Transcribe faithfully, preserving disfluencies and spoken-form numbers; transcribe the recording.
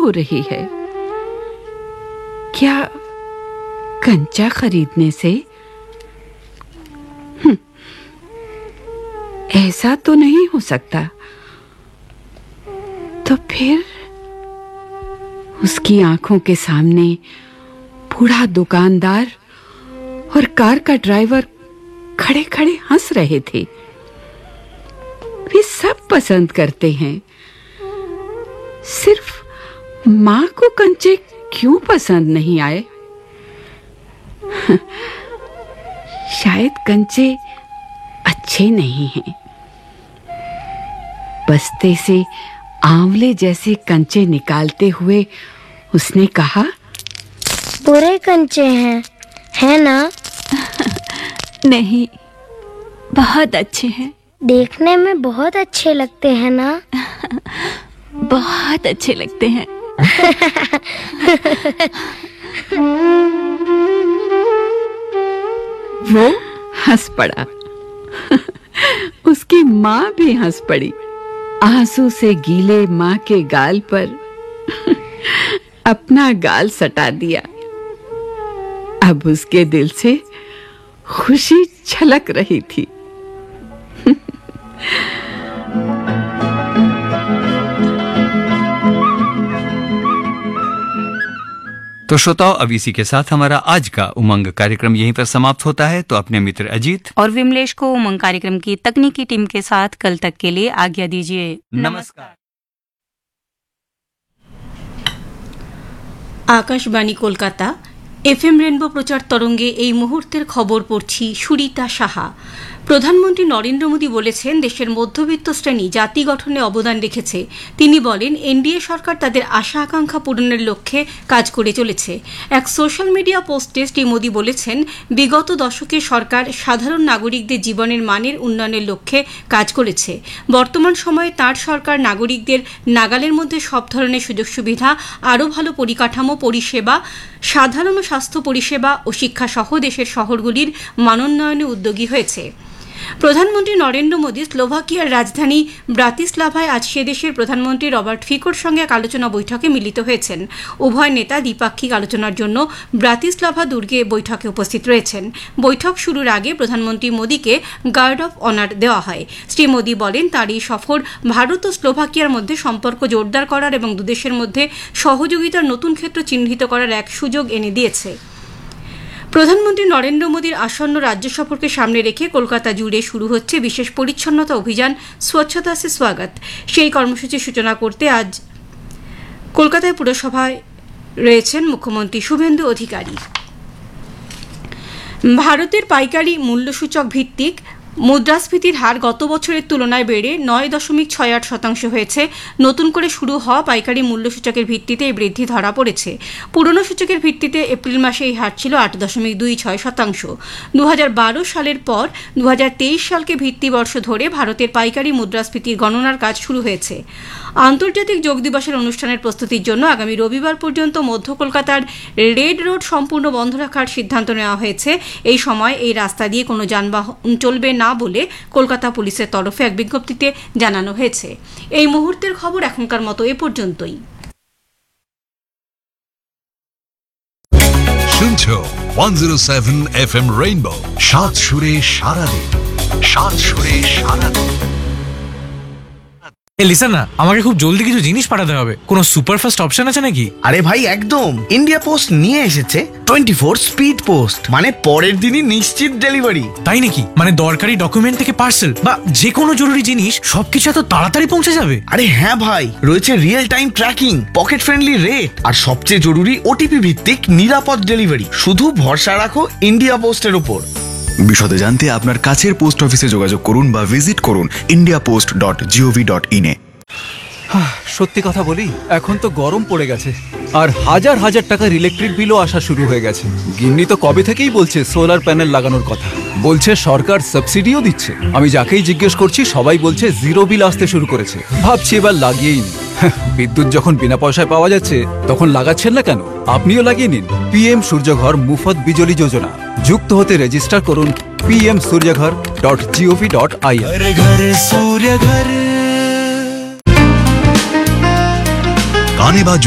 हो रही है? क्या कंचा खरीदने से? ऐसा तो नहीं हो सकता। तो फिर उसकी आंखों के सामने बूढ़ा दुकानदार और कार का ड्राइवर खड़े खड़े हंस रहे थे। वे सब पसंद करते हैं, सिर्फ मां को कंचे क्यों पसंद नहीं आए? शायद कंचे अच्छे नहीं हैं। बस्ते से आंवले जैसे कंचे निकालते हुए उसने कहा, बुरे कंचे हैं, है ना? नहीं, बहुत अच्छे हैं। देखने में बहुत अच्छे लगते हैं ना? बहुत अच्छे लगते हैं। वो हंस पड़ा। उसकी माँ भी हंस पड़ी। आंसू से गीले माँ के गाल पर अपना गाल सटा दिया। अब उसके दिल से खुशी छलक रही थी। तो श्रोताओं, अब इसी के साथ हमारा आज का उमंग कार्यक्रम यहीं पर समाप्त होता है। तो अपने मित्र अजीत और विमलेश को उमंग कार्यक्रम की तकनीकी टीम के साथ कल तक के लिए आज्ञा दीजिए। नमस्कार। आकाशबाणी कोलकाता एफएम रेनबो प्रचार तरंगे এই মুহূর্তের খবর পড়ছি সুরিতা সাহা। প্রধানমন্ত্রী নরেন্দ্র মোদী বলেছেন, দেশের মধ্যবিত্ত শ্রেণী জাতি গঠনে অবদান রেখেছে। তিনি বলেন, এনডিএ সরকার তাদের আশা আকাঙ্ক্ষা পূরণের লক্ষ্যে কাজ করে চলেছে। এক সোশ্যাল মিডিয়া পোস্টে শ্রী মোদী বলেছেন, বিগত দশকে সরকার সাধারণ নাগরিকদের জীবনের মানের উন্নয়নের লক্ষ্যে কাজ করেছে। বর্তমান সময়ে তাঁর সরকার নাগরিকদের নাগালের মধ্যে সব ধরনের সুযোগ সুবিধা, আরও ভালো পরিকাঠামো, পরিষেবা, সাধারণ স্বাস্থ্য পরিষেবা ও শিক্ষা সহ দেশের শহরগুলির মানোন্নয়নে উদ্যোগী হয়েছে। প্রধানমন্ত্রী নরেন্দ্র মোদী স্লোভাকিয়ার রাজধানী ব্রাতিস্লাভায় আজ সে দেশের প্রধানমন্ত্রী রবার্ট ফিকোর সঙ্গে এক আলোচনা বৈঠকে মিলিত হয়েছেন। উভয় নেতা দ্বিপাক্ষিক আলোচনার জন্য ব্রাতিস্লাভা দুর্গে বৈঠকে উপস্থিত রয়েছেন। বৈঠক শুরুর আগে প্রধানমন্ত্রী মোদীকে গার্ড অফ অনার দেওয়া হয়। শ্রী মোদী বলেন, তাঁর এই সফর ভারত ও স্লোভাকিয়ার মধ্যে সম্পর্ক জোরদার করার এবং দুদেশের মধ্যে সহযোগিতার নতুন ক্ষেত্র চিহ্নিত করার এক সুযোগ এনে দিয়েছে। প্রধানমন্ত্রী নরেন্দ্র মোদীর আসন্ন রাজ্য সফরকে সামনে রেখে কলকাতা জুড়ে শুরু হচ্ছে বিশেষ পরিচ্ছন্নতা অভিযান স্বচ্ছতা সে স্বাগত। সেই কর্মসূচির সূচনা করতে আজ কলকাতায় পুরসভায় রয়েছেন মুখ্যমন্ত্রী শুভেন্দু অধিকারী। ভারতের পাইকারি মূল্যসূচক ভিত্তিক মুদ্রাস্ফীতির হার গত বছরের তুলনায় বেড়ে নয় দশমিক ছয় আট শতাংশ হয়েছে। নতুন করে শুরু হওয়া পাইকারি মূল্যসূচকের ভিত্তিতে এই বৃদ্ধি ধরা পড়েছে। পুরনো সূচকের ভিত্তিতে এপ্রিল মাসে এই হার ছিল আট দশমিক দুই ছয় শতাংশ। দু হাজার বারো সালের পর দু হাজার তেইশ সালকে ভিত্তিবর্ষ ধরে ভারতের পাইকারি মুদ্রাস্ফীতির গণনার কাজ শুরু হয়েছে। আন্তর্জাতিক যোগ দিবসের অনুষ্ঠানের প্রস্তুতির জন্য আগামী রবিবার পর্যন্ত মধ্য কলকাতার রেড রোড সম্পূর্ণ বন্ধ রাখার সিদ্ধান্ত নেওয়া হয়েছে। এই সময় এই রাস্তা দিয়ে কোনো যানবাহন চলবে না বলে কলকাতা পুলিশের তরফে এক বিজ্ঞপ্তিতে জানানো হয়েছে। এই মুহূর্তের খবর এখনকার মতো এ পর্যন্তই। শুনছো একশো সাত এফএম রেইনবো, সাত সুরে সারা দিন, সাত সুরে সারা দিন। এ লিসেন না, আমাকে খুব জলদি কিছু জিনিস পাঠাতে হবে। কোনো সুপারফাস্ট অপশন আছে নাকি? আরে ভাই একদম, ইন্ডিয়া পোস্ট নিয়ে এসেছে টোয়েন্টি ফোর স্পিড পোস্ট, মানে পরের দিনই নিশ্চিত ডেলিভারি। তাই নাকি? মানে দরকারি ডকুমেন্ট থেকে পার্সেল বা যে কোনো জরুরি জিনিস সবকিছু এত তাড়াতাড়ি পৌঁছে যাবে? আরে হ্যাঁ ভাই, রয়েছে real time tracking, pocket friendly rate আর সবচেয়ে জরুরি ওটিপি ভিত্তিক নিরাপদ ডেলিভারি। শুধু ভরসা রাখো ইন্ডিয়া পোস্টের উপর। বিশদে জানতে আপনার কাছের পোস্ট অফিসে যোগাযোগ করুন বা ভিজিট করুন India post dot gov dot in a. সত্যি কথা বলি, এখন তো গরম পড়ে গেছে আর হাজার হাজার টাকার ইলেকট্রিক বিলও আসা শুরু হয়ে গেছে। গিন্নি তো কবে থেকেই বলছে সোলার প্যানেল লাগানোর কথা, বলছে সরকার সাবসিডিও দিচ্ছে। আমি যাকেই জিজ্ঞেস করছি সবাই বলছে জিরো বিল আসতে শুরু করেছে। ভাবছি এবার লাগিয়েই নি। বিদ্যুৎ যখন বিনা পয়সায় পাওয়া যাচ্ছে তখন লাগাচ্ছেন না কেন? আপনিও লাগিয়ে নিন পিএম সূর্যঘর মুফত বিজলি যোজনা। যুক্ত হতে রেজিস্টার করুন PM সূর্যঘর dot gov dot I N.